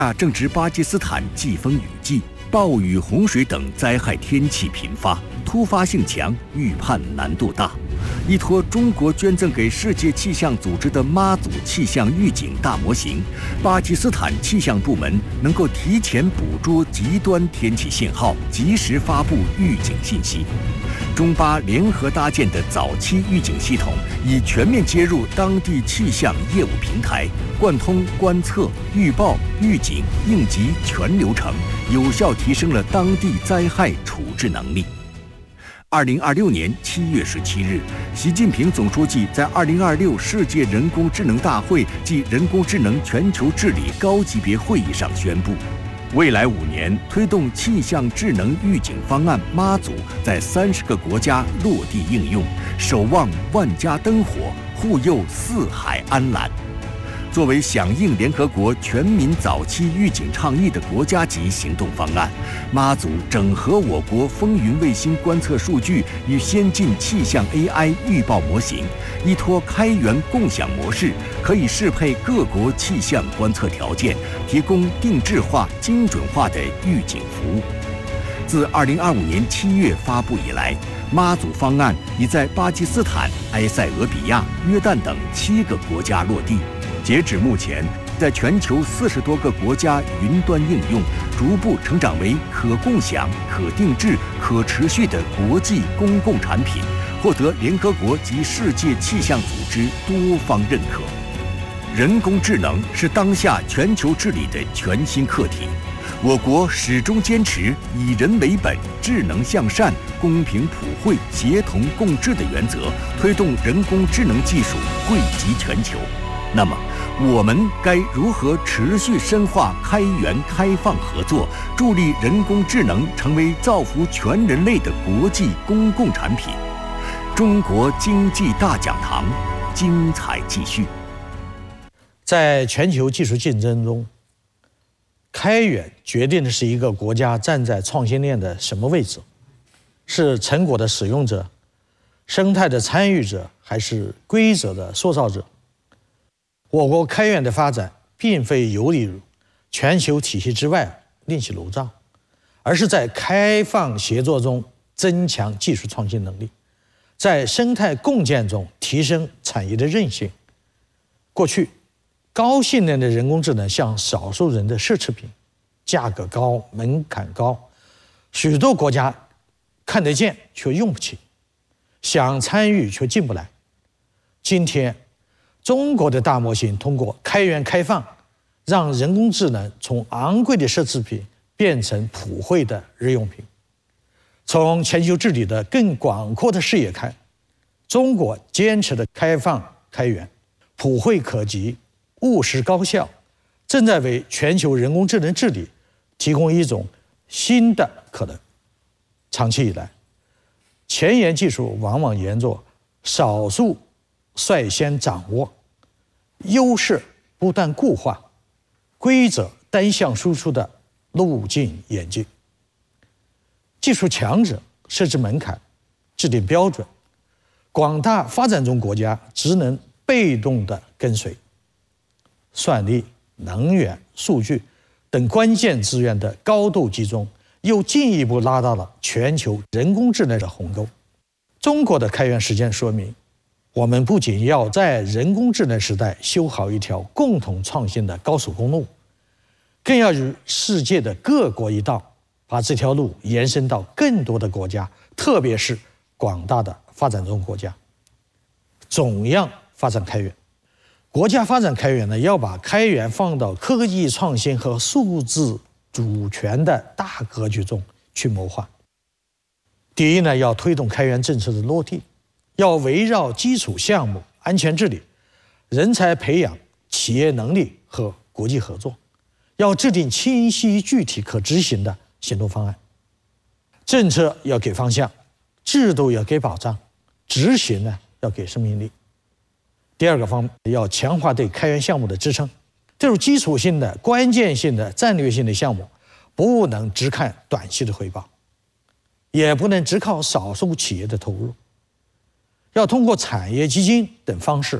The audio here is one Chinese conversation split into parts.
正值巴基斯坦季风雨季，暴雨、洪水等灾害天气频发，突发性强，预判难度大。依托中国捐赠给世界气象组织的妈祖气象预警大模型，巴基斯坦气象部门能够提前捕捉极端天气信号，及时发布预警信息。中巴联合搭建的早期预警系统，已全面接入当地气象业务平台，贯通观测、预报、预警、应急全流程，有效提升了当地灾害处置能力。2026年7月17日，习近平总书记在2026世界人工智能大会暨人工智能全球治理高级别会议上宣布，未来5年推动气象智能预警方案妈祖在30个国家落地应用，守望万家灯火，护佑四海安澜。作为响应联合国全民早期预警倡议的国家级行动方案，妈祖整合我国风云卫星观测数据与先进气象 AI 预报模型，依托开源共享模式，可以适配各国气象观测条件，提供定制化、精准化的预警服务。自2025年7月发布以来，妈祖方案已在巴基斯坦、埃塞俄比亚、约旦等7个国家落地。截止目前，在全球40多个国家云端应用，逐步成长为可共享、可定制、可持续的国际公共产品，获得联合国及世界气象组织多方认可。人工智能是当下全球治理的全新课题，我国始终坚持以人为本、智能向善、公平普惠、协同共治的原则，推动人工智能技术惠及全球。那么，我们该如何持续深化开源开放合作，助力人工智能成为造福全人类的国际公共产品？中国经济大讲堂，精彩继续。 在全球技术竞争中，开源决定的是一个国家站在创新链的什么位置，是成果的使用者、生态的参与者，还是规则的塑造者？我国开源的发展并非游离于全球体系之外另起炉灶，而是在开放协作中增强技术创新能力，在生态共建中提升产业的韧性。过去，高性能的人工智能像少数人的奢侈品，价格高，门槛高，许多国家看得见却用不起，想参与却进不来。今天，中国的大模型通过开源开放，让人工智能从昂贵的奢侈品变成普惠的日用品。从全球治理的更广阔的视野看，中国坚持的开放开源、普惠可及、务实高效，正在为全球人工智能治理提供一种新的可能。长期以来，前沿技术往往沿着少数率先掌握，优势不断固化，规则单向输出的路径演进。技术强者设置门槛，制定标准，广大发展中国家只能被动地跟随。算力、能源、数据等关键资源的高度集中，又进一步拉大了全球人工智能的鸿沟。中国的开源实践说明，我们不仅要在人工智能时代修好一条共同创新的高速公路，更要与世界的各国一道，把这条路延伸到更多的国家，特别是广大的发展中国家。总要发展开源，国家发展开源呢，要把开源放到科技创新和数字主权的大格局中去谋划。第一呢，要推动开源政策的落地，要围绕基础项目、安全治理、人才培养、企业能力和国际合作，要制定清晰、具体、可执行的行动方案。政策要给方向，制度要给保障，执行呢要给生命力。第二个方面，要强化对开源项目的支撑。这种基础性的、关键性的、战略性的项目，不能只看短期的回报，也不能只靠少数企业的投入，要通过产业基金等方式，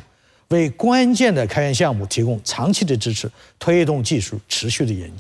为关键的开源项目提供长期的支持，推动技术持续的演进。